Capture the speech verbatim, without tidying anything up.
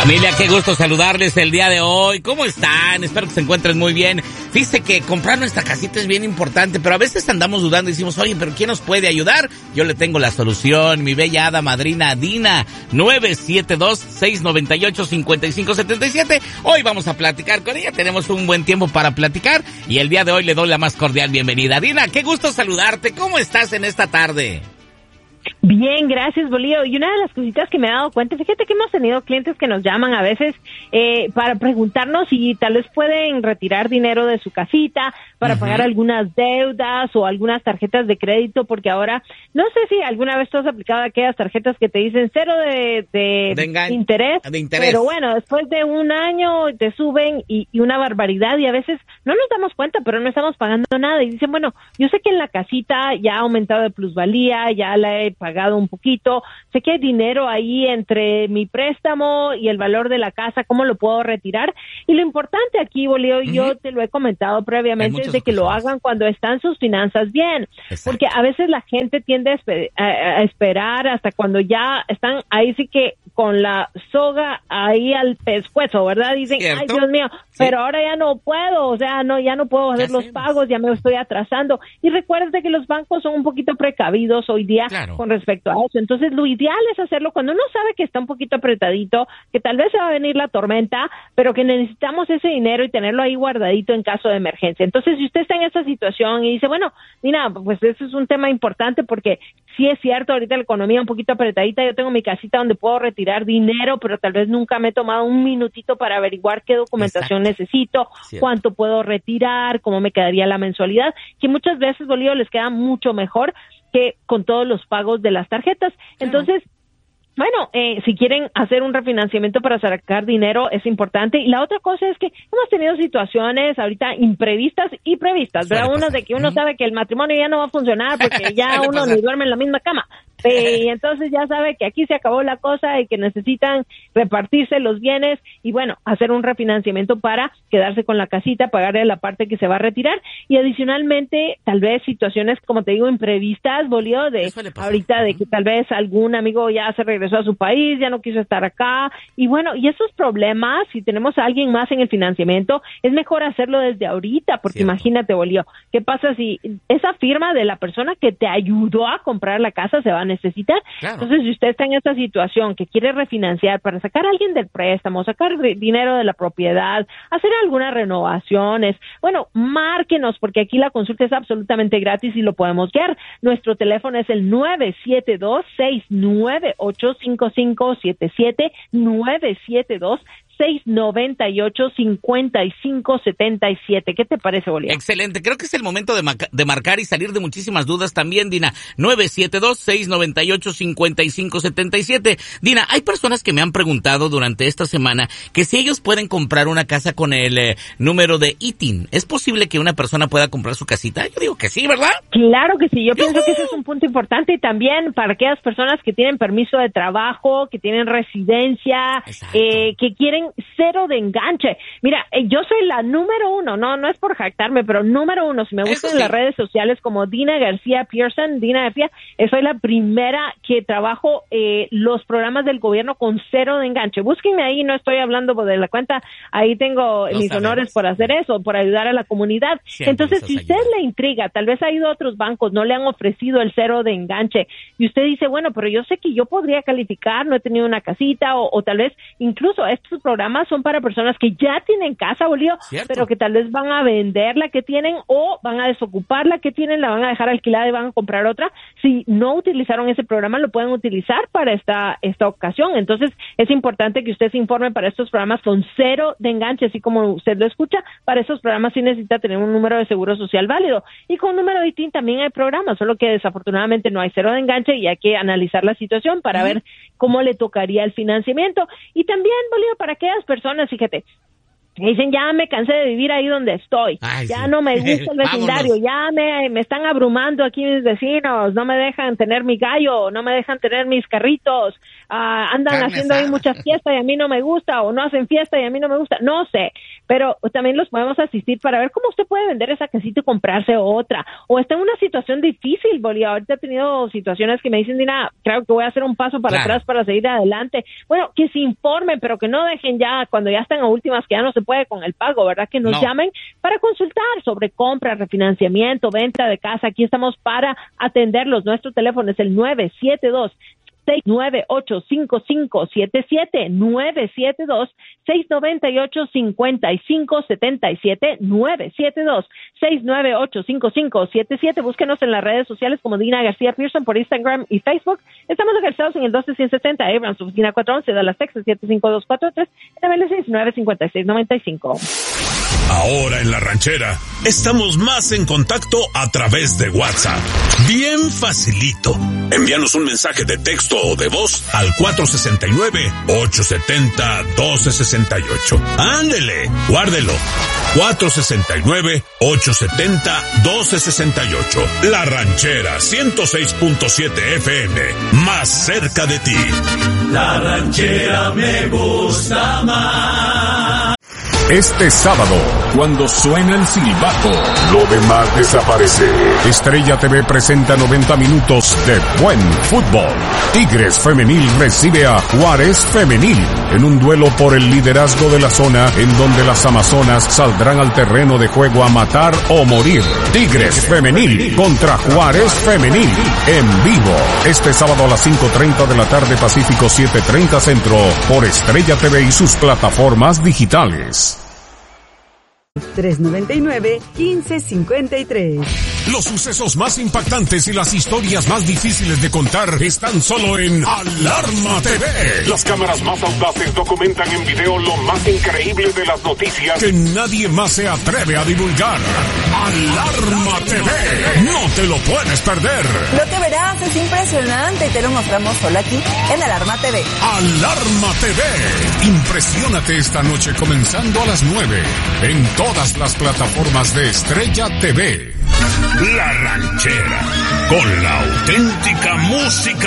Familia, qué gusto saludarles el día de hoy. ¿Cómo están? Espero que se encuentren muy bien. Fíjate que comprar nuestra casita es bien importante, pero a veces andamos dudando y decimos, oye, ¿pero quién nos puede ayudar? Yo le tengo la solución, mi bella hada madrina Dina, nueve siete dos, seis nueve ocho, cinco cinco siete siete. Hoy vamos a platicar con ella, tenemos un buen tiempo para platicar y el día de hoy le doy la más cordial bienvenida. Dina, qué gusto saludarte. ¿Cómo estás en esta tarde? Bien, gracias, Bolío. Y una de las cositas que me he dado cuenta, fíjate que hemos tenido clientes que nos llaman a veces eh, para preguntarnos si tal vez pueden retirar dinero de su casita para uh-huh. pagar algunas deudas o algunas tarjetas de crédito, porque ahora, no sé si alguna vez tú has aplicado aquellas tarjetas que te dicen cero de, de, de, engan- interés, de interés, pero bueno, después de un año te suben y, y una barbaridad y a veces no nos damos cuenta, pero no estamos pagando nada y dicen, bueno, yo sé que en la casita ya ha aumentado de plusvalía, ya la he pagado un poquito, sé que hay dinero ahí entre mi préstamo y el valor de la casa, ¿cómo lo puedo retirar? Y lo importante aquí, Bolío, y uh-huh. yo te lo he comentado previamente, es de que lo hagan cuando están sus finanzas bien, exacto. Porque a veces la gente tiende a, esper- a, a esperar hasta cuando ya están ahí sí que con la soga ahí al pescuezo, ¿verdad? Dicen, ¿cierto? Ay, Dios mío, sí. Pero ahora ya no puedo, o sea, no, ya no puedo hacer los pagos, ya me estoy atrasando. Y recuerda que los bancos son un poquito precavidos hoy día claro. con respecto a eso. Entonces, lo ideal es hacerlo cuando uno sabe que está un poquito apretadito, que tal vez se va a venir la tormenta, pero que necesitamos ese dinero y tenerlo ahí guardadito en caso de emergencia. Entonces, si usted está en esa situación y dice, bueno, mira, pues eso es un tema importante porque sí es cierto, ahorita la economía un poquito apretadita, yo tengo mi casita donde puedo retirar dinero, pero tal vez nunca me he tomado un minutito para averiguar qué documentación exacto. necesito, cierto. Cuánto puedo retirar, cómo me quedaría la mensualidad, que muchas veces, Bolívar, les queda mucho mejor que con todos los pagos de las tarjetas. Entonces, bueno, eh, si quieren hacer un refinanciamiento para sacar dinero es importante. Y la otra cosa es que hemos tenido situaciones ahorita imprevistas y previstas, ¿verdad? Uno de que uno sabe que el matrimonio ya no va a funcionar porque ya uno ni duerme en la misma cama. Eh, y entonces ya sabe que aquí se acabó la cosa y que necesitan repartirse los bienes y bueno, hacer un refinanciamiento para quedarse con la casita, pagarle la parte que se va a retirar y adicionalmente tal vez situaciones, como te digo, imprevistas, Bolío, de ahorita de que tal vez algún amigo ya se regresó a su país, ya no quiso estar acá y bueno, y esos problemas, si tenemos a alguien más en el financiamiento, es mejor hacerlo desde ahorita, porque cierto. Imagínate, Bolío, ¿qué pasa si esa firma de la persona que te ayudó a comprar la casa se va a necesitar? Claro. Entonces, si usted está en esta situación que quiere refinanciar para sacar a alguien del préstamo, sacar dinero de la propiedad, hacer algunas renovaciones, bueno, márquenos porque aquí la consulta es absolutamente gratis y lo podemos guiar. Nuestro teléfono es el nueve siete dos, seis nueve ocho, cinco cinco siete siete, nueve siete dos, seis nueve ocho, cinco cinco siete siete. ¿Qué te parece, Bolívar? Excelente, creo que es el momento de, ma- de marcar y salir de muchísimas dudas también, Dina. nueve siete dos, seis nueve ocho, cinco cinco siete siete. Dina, hay personas que me han preguntado durante esta semana que si ellos pueden comprar una casa con el eh, número de I T I N. ¿Es posible que una persona pueda comprar su casita? Yo digo que sí, ¿verdad? Claro que sí, yo pienso que ese es un punto importante y también para aquellas personas que tienen permiso de trabajo, que tienen residencia, eh, que quieren cero de enganche. Mira, eh, yo soy la número uno, no no es por jactarme, pero número uno, si me buscan sí. en las redes sociales como Dina García Pearson, Dina García, eh, soy la primera que trabajo eh, los programas del gobierno con cero de enganche. Búsquenme ahí, no estoy hablando de la cuenta, ahí tengo no mis sabemos. honores por hacer eso, por ayudar a la comunidad. Siempre Entonces, si usted ayuda. le intriga, tal vez ha ido a otros bancos, no le han ofrecido el cero de enganche, y usted dice, bueno, pero yo sé que yo podría calificar, no he tenido una casita, o, o tal vez incluso estos programas son para personas que ya tienen casa, Bolívar, pero que tal vez van a vender la que tienen o van a desocupar la que tienen, la van a dejar alquilada y van a comprar otra. Si no utilizaron ese programa, lo pueden utilizar para esta esta ocasión. Entonces, es importante que usted se informe para estos programas con cero de enganche, así como usted lo escucha. Para estos programas sí necesita tener un número de seguro social válido. Y con un número de I T I N también hay programas, solo que desafortunadamente no hay cero de enganche y hay que analizar la situación para uh-huh. ver cómo le tocaría el financiamiento. Y también, Bolívar, para aquellas personas, fíjate, Dicen, ya me cansé de vivir ahí donde estoy, Ay, ya sí. no me gusta el vecindario, ya me, me están abrumando aquí mis vecinos, no me dejan tener mi gallo, no me dejan tener mis carritos, uh, andan Carne haciendo ahí asada. muchas fiestas y a mí no me gusta, o no hacen fiesta y a mí no me gusta, no sé, pero también los podemos asistir para ver cómo usted puede vender esa casita y comprarse otra, o está en una situación difícil, Bolívar. Ahorita he tenido situaciones que me dicen, Dina, creo que voy a hacer un paso para Claro. atrás para seguir adelante. Bueno, que se informen, pero que no dejen ya, cuando ya están a últimas, que ya no se puede con el pago, ¿verdad? Que nos No. llamen para consultar sobre compra, refinanciamiento, venta de casa. Aquí estamos para atenderlos. Nuestro teléfono es el nueve siete dos, seis nueve ocho, cinco cinco siete siete, nueve siete dos, seis nueve ocho, cinco cinco siete siete, nueve siete dos, seis nueve ocho, cinco cinco siete siete. Búsquenos en las redes sociales como Dina García Pearson por Instagram y Facebook. Estamos localizados en el doce setenta Abrams, oficina cuatro once, Dallas, Texas, siete cinco dos cuatro tres, también el seis nueve cinco seis nueve cinco. Ahora en La Ranchera, estamos más en contacto a través de WhatsApp. Bien facilito. Envíanos un mensaje de texto o de voz al cuatro sesenta y nueve, ochocientos setenta, doce sesenta y ocho. Ándele, guárdelo. cuatro sesenta y nueve, ochocientos setenta, doce sesenta y ocho. La Ranchera ciento seis punto siete F M, más cerca de ti. La Ranchera me gusta más. Este sábado, cuando suena el silbato, lo demás desaparece. Estrella T V presenta noventa minutos de buen fútbol. Tigres Femenil recibe a Juárez Femenil en un duelo por el liderazgo de la zona, en donde las amazonas saldrán al terreno de juego a matar o morir. Tigres Femenil contra Juárez Femenil en vivo. Este sábado a las cinco treinta de la tarde, Pacífico siete treinta Centro, por Estrella T V y sus plataformas digitales. tres noventa y nueve, quince cincuenta y tres. Los sucesos más impactantes y las historias más difíciles de contar están solo en Alarma T V. Las cámaras más audaces documentan en video lo más increíble de las noticias Que nadie más se atreve a divulgar. Alarma T V. No te lo puedes perder. Lo que verás es impresionante y te lo mostramos solo aquí en Alarma T V. Alarma T V. Impresiónate esta noche comenzando a las nueve en todas las plataformas de Estrella T V. La Ranchera, con la auténtica música